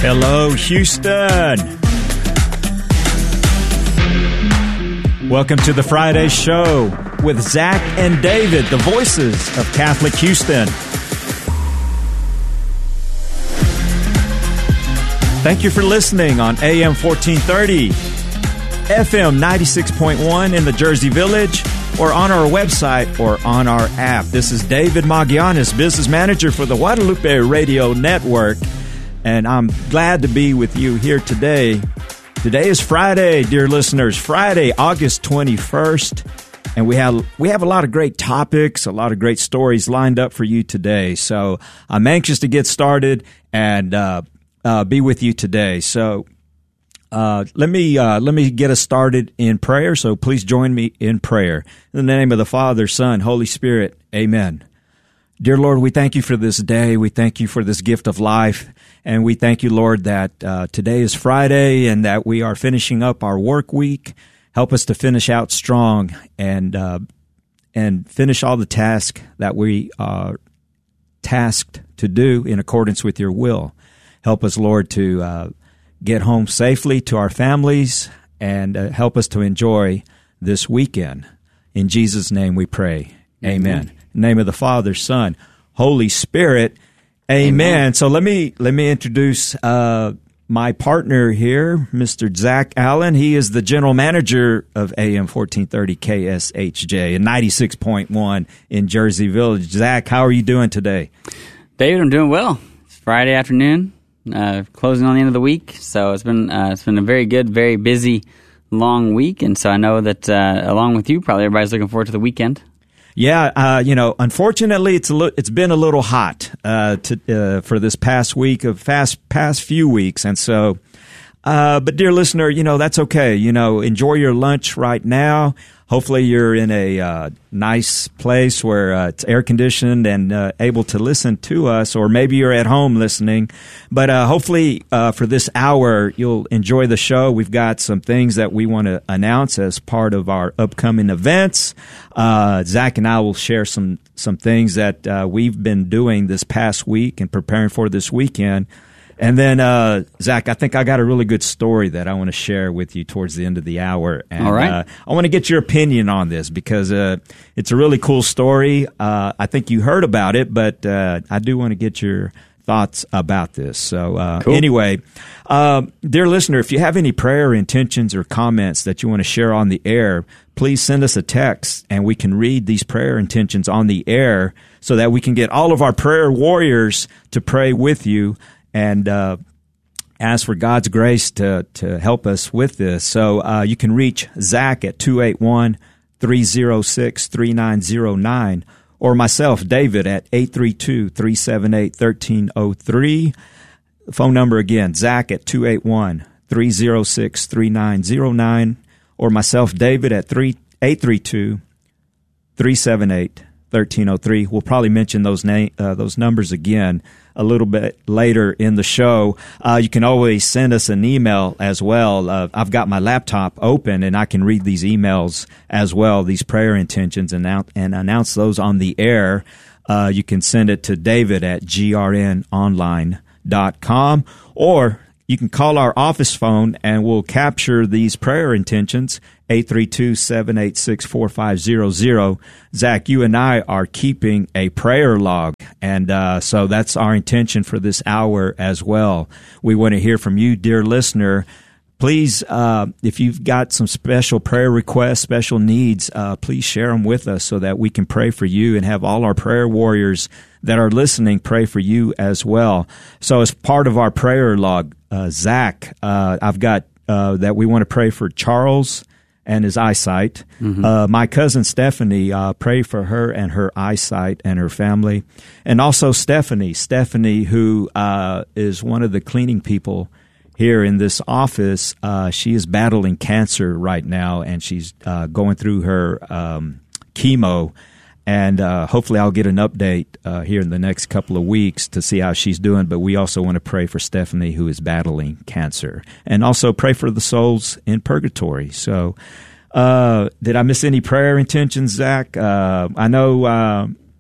Hello, Houston. Welcome to the Friday show with Zach and David, the voices of Catholic Houston. Thank you for listening on AM 1430, FM 96.1 in the Jersey Village, or on our website or on our app. This is David Magianis, business manager for the Guadalupe Radio Network, and I'm glad to be with you here today. Today is Friday, dear listeners, Friday, August 21st, and we have a lot of great topics, a lot of great stories lined up for you today. So I'm anxious to get started and be with you today. So let me get us started in prayer. So please join me in prayer. In the name of the Father, Son, Holy Spirit, amen. Dear Lord, we thank you for this day. We thank you for this gift of life. And we thank you, Lord, that today is Friday and that we are finishing up our work week. Help us to finish out strong and finish all the tasks that we are tasked to do in accordance with your will. Help us, Lord, to get home safely to our families and help us to enjoy this weekend. In Jesus' name we pray. Amen. In the name of the Father, Son, Holy Spirit. Amen. So let me introduce my partner here, Mr. Zach Allen. He is the general manager of AM 1430 KSHJ and 96.1 in Jersey Village. Zach, how are you doing today? David, I'm doing well. It's Friday afternoon, closing on the end of the week. So it's been a very good, very busy, long week. And so I know that along with you, probably everybody's looking forward to the weekend. Yeah, unfortunately, it's been a little hot for this past week of past few weeks, and so. But dear listener, that's okay. Enjoy your lunch right now. Hopefully, you're in a nice place where it's air conditioned and able to listen to us, or maybe you're at home listening. But hopefully, for this hour, you'll enjoy the show. We've got some things that we want to announce as part of our upcoming events. Zach and I will share some things that we've been doing this past week and preparing for this weekend. And then, Zach, I think I got a really good story that I want to share with you towards the end of the hour. And, all right. I want to get your opinion on this because it's a really cool story. I think you heard about it, but I do want to get your thoughts about this. So cool. Anyway, dear listener, if you have any prayer intentions or comments that you want to share on the air, please send us a text and we can read these prayer intentions on the air so that we can get all of our prayer warriors to pray with you and ask for God's grace to help us with this. So you can reach Zach at 281-306-3909 or myself, David, at 832-378-1303. The phone number again, Zach at 281-306-3909 or myself, David, at 832-378-1303. We'll probably mention those numbers again a little bit later in the show. You can always send us an email as well. I've got my laptop open and I can read these emails as well, these prayer intentions, and announce those on the air. You can send it to David at grnonline.com, or you can call our office phone and we'll capture these prayer intentions, 832-786-4500. Zach, you and I are keeping a prayer log, and so that's our intention for this hour as well. We want to hear from you, dear listener. Please, if you've got some special prayer requests, special needs, please share them with us so that we can pray for you and have all our prayer warriors that are listening pray for you as well. So as part of our prayer log, Zach, I've got that we want to pray for Charles and his eyesight. Mm-hmm. My cousin Stephanie, pray for her and her eyesight and her family. And also Stephanie, who is one of the cleaning people here in this office. She is battling cancer right now, and she's going through her chemo. And hopefully I'll get an update here in the next couple of weeks to see how she's doing. But we also want to pray for Stephanie, who is battling cancer. And also pray for the souls in purgatory. So did I miss any prayer intentions, Zach? I know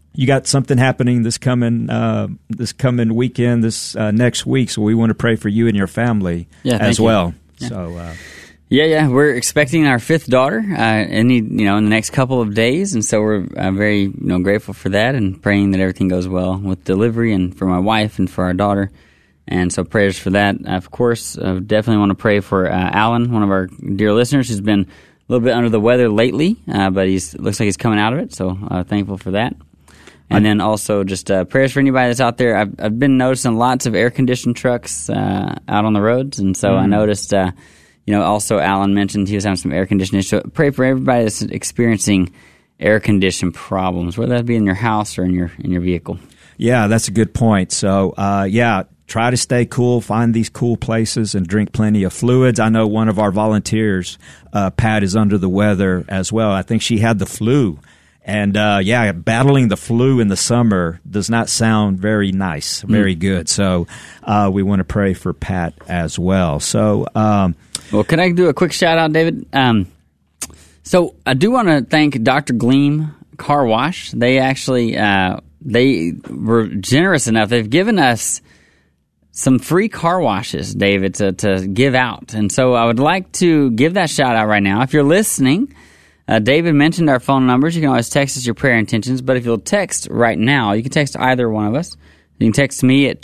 you got something happening this coming weekend, this next week. So we want to pray for you and your family as well. Yeah. So. We're expecting our fifth daughter in the next couple of days, and so we're very grateful for that and praying that everything goes well with delivery and for my wife and for our daughter, and so prayers for that. Of course, definitely want to pray for Alan, one of our dear listeners, who's been a little bit under the weather lately, but looks like he's coming out of it, so thankful for that. And then also just prayers for anybody that's out there. I've been noticing lots of air-conditioned trucks out on the roads, and so I noticed... also Alan mentioned he was having some air conditioning. So pray for everybody that's experiencing air condition problems, whether that be in your house or in your vehicle. Yeah, that's a good point. So, try to stay cool, find these cool places, and drink plenty of fluids. I know one of our volunteers, Pat, is under the weather as well. I think she had the flu. And, battling the flu in the summer does not sound very nice, very good. So we want to pray for Pat as well. So... Well, can I do a quick shout-out, David? So I do want to thank Dr. Gleam Car Wash. They actually they were generous enough. They've given us some free car washes, David, to give out. And so I would like to give that shout-out right now. If you're listening, David mentioned our phone numbers. You can always text us your prayer intentions. But if you'll text right now, you can text either one of us. You can text me at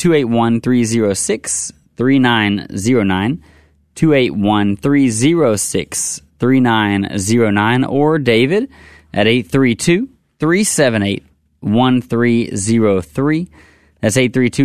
281-306-3909. 281-306-3909, or David at 832-378-1303. That's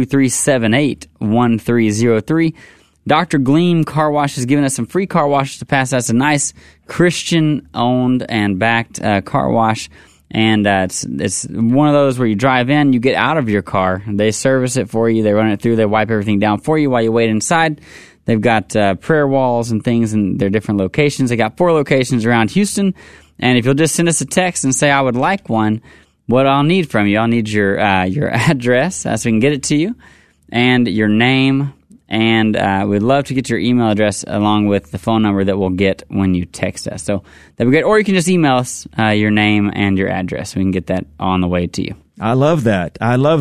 832-378-1303. Dr. Gleam Car Wash has given us some free car washes to pass. That's a nice Christian-owned and backed car wash. And it's one of those where you drive in, you get out of your car, they service it for you, they run it through, they wipe everything down for you while you wait inside. They've got prayer walls and things in their different locations. They got 4 locations around Houston. And if you'll just send us a text and say, I would like one, what I'll need from you, I'll need your address so we can get it to you, and your name. And we'd love to get your email address along with the phone number that we'll get when you text us. So that'd be great. Or you can just email us your name and your address. We can get that on the way to you. I love that.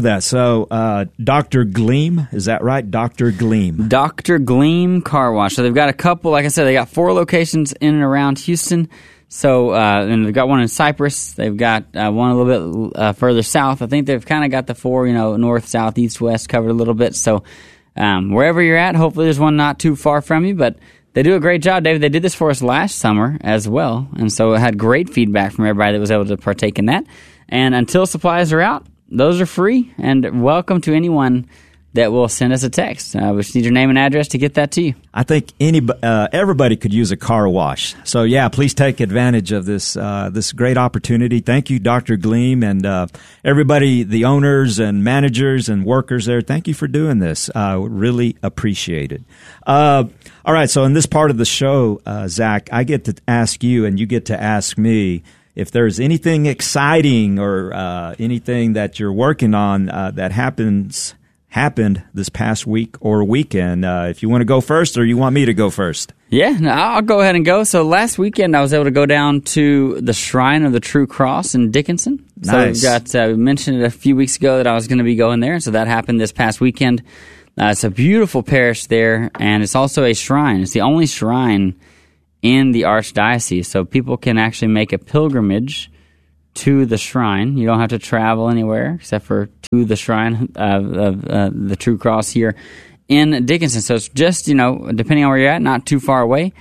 So, Dr. Gleam, is that right? Dr. Gleam. Dr. Gleam Car Wash. So they've got a couple, like I said, they got 4 locations in and around Houston. So, and they've got one in Cypress. They've got one a little bit further south. I think they've kind of got the 4, north, south, east, west covered a little bit. So, wherever you're at, hopefully there's one not too far from you. But they do a great job, David. They did this for us last summer as well. And so it had great feedback from everybody that was able to partake in that. And until supplies are out, those are free, and welcome to anyone that will send us a text. We just need your name and address to get that to you. I think everybody could use a car wash. So, please take advantage of this great opportunity. Thank you, Dr. Gleam, and everybody, the owners and managers and workers there. Thank you for doing this. Really appreciate it. All right, so in this part of the show, Zach, I get to ask you, and you get to ask me, if there's anything exciting or anything that you're working on that happened this past week or weekend, if you want to go first or you want me to go first. Yeah, no, I'll go ahead and go. So last weekend I was able to go down to the Shrine of the True Cross in Dickinson. Nice. So we mentioned it a few weeks ago that I was going to be going there, so that happened this past weekend. It's a beautiful parish there, and it's also a shrine. It's the only shrine in the Archdiocese, so people can actually make a pilgrimage to the shrine. You don't have to travel anywhere except for to the shrine of the True Cross here in Dickinson. So it's just, depending on where you're at, not too far away.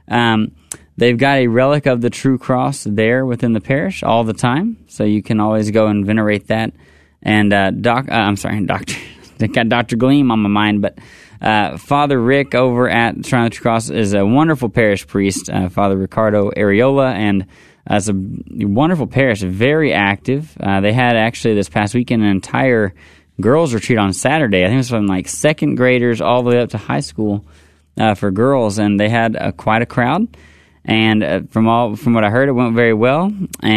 They've got a relic of the True Cross there within the parish all the time, so you can always go and venerate that. And Doctor, they got Dr. Gleam on my mind, but Father Rick over at Shrine of the True Cross is a wonderful parish priest, Father Ricardo Areola, and it's a wonderful parish, very active. They had actually this past weekend an entire girls retreat on Saturday. I think it was from like second graders all the way up to high school for girls, and they had quite a crowd. And from what I heard, it went very well.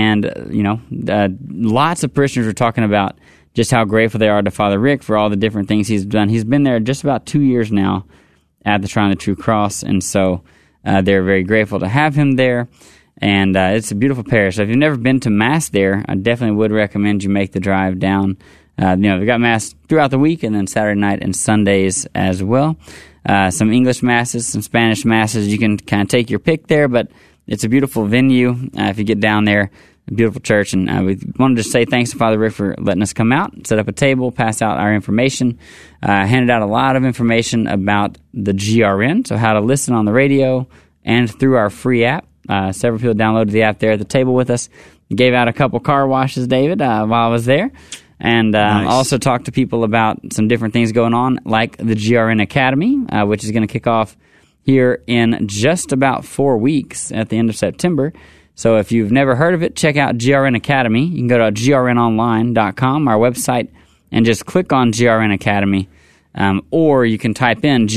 And lots of parishioners were talking about just how grateful they are to Father Rick for all the different things he's done. He's been there just about 2 years now at the Shrine of the True Cross, and so they're very grateful to have him there. And it's a beautiful parish. So if you've never been to Mass there, I definitely would recommend you make the drive down. We've got Mass throughout the week and then Saturday night and Sundays as well. Some English Masses, some Spanish Masses. You can kind of take your pick there, but it's a beautiful venue if you get down there. A beautiful church. And we wanted to say thanks to Father Rick for letting us come out, set up a table, pass out our information, handed out a lot of information about the GRN, so how to listen on the radio and through our free app. Several people downloaded the app there at the table with us. Gave out a couple car washes, David, while I was there. And nice. Also talked to people about some different things going on, like the GRN Academy, which is going to kick off here in just about 4 weeks at the end of September. So if you've never heard of it, check out GRN Academy. You can go to grnonline.com, our website, and just click on GRN Academy. Or you can type in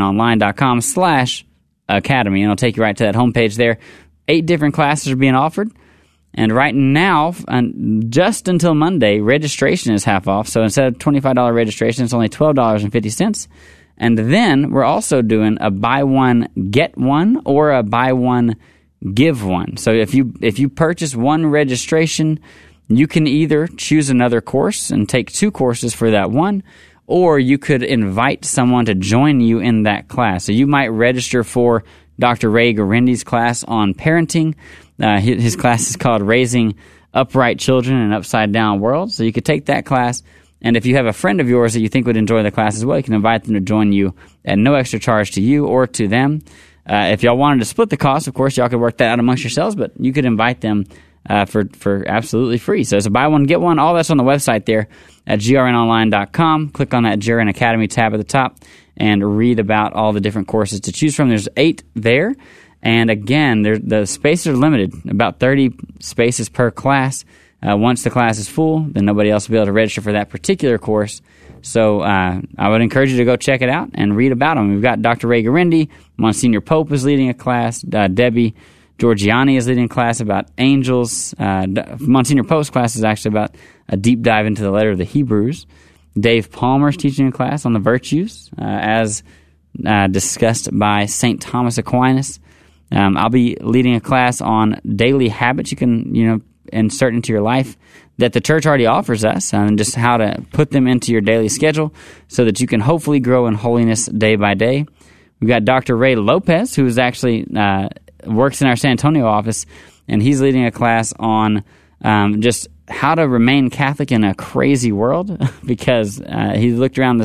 grnonline.com/academy, and it'll take you right to that homepage there. 8 different classes are being offered. And right now, just until Monday, registration is half off. So instead of $25 registration, it's only $12.50. And then we're also doing a buy one, get one, or a buy one, give one. So if you purchase one registration, you can either choose another course and take 2 courses for that one, or you could invite someone to join you in that class. So you might register for Dr. Ray Garindi's class on parenting. His class is called Raising Upright Children in an Upside Down World. So you could take that class, and if you have a friend of yours that you think would enjoy the class as well, you can invite them to join you at no extra charge to you or to them. If y'all wanted to split the cost, of course, y'all could work that out amongst yourselves, but you could invite them for absolutely free. So it's a buy one, get one. All that's on the website there at grnonline.com. Click on that GRN Academy tab at the top and read about all the different courses to choose from. There's 8 there. And again, the spaces are limited, about 30 spaces per class. Once the class is full, then nobody else will be able to register for that particular course. So I would encourage you to go check it out and read about them. We've got Dr. Ray Garindi, Monsignor Pope is leading a class, Debbie Georgiani is leading a class about angels. Monsignor Pope's class is actually about a deep dive into the letter of the Hebrews. Dave Palmer is teaching a class on the virtues, as discussed by St. Thomas Aquinas. I'll be leading a class on daily habits you can, insert into your life that the church already offers us, and just how to put them into your daily schedule so that you can hopefully grow in holiness day by day. We've got Dr. Ray Lopez, who is actually works in our San Antonio office, and he's leading a class on just how to remain Catholic in a crazy world, because he looked around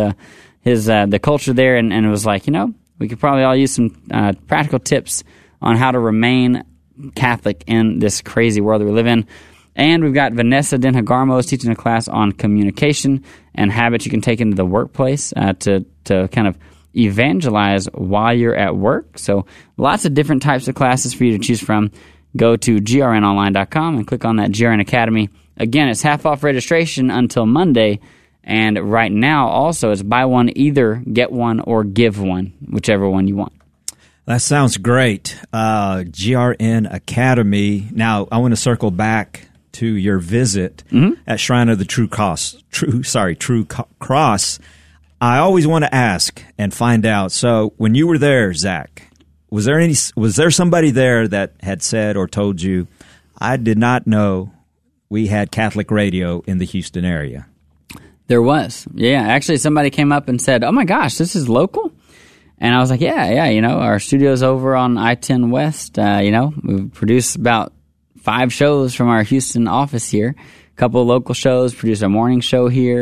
the culture there and was like, we could probably all use some practical tips on how to remain Catholic in this crazy world that we live in. And we've got Vanessa Denhagarmo teaching a class on communication and habits you can take into the workplace to kind of evangelize while you're at work. So lots of different types of classes for you to choose from. Go to grnonline.com and click on that GRN Academy. Again, it's half off registration until Monday. And right now, also, it's buy one, either get one or give one, whichever one you want. That sounds great. GRN Academy. Now, I want to circle back to your visit at Shrine of the True Cross. I always want to ask and find out. So, when you were there, Zach, was there somebody there that had said or told you, I did not know we had Catholic radio in the Houston area? There was. Yeah, actually somebody came up and said, oh my gosh, this is local? And I was like, yeah, our studio's over on I-10 West. We produce about 5 shows from our Houston office here. A couple of local shows, produce our morning show here.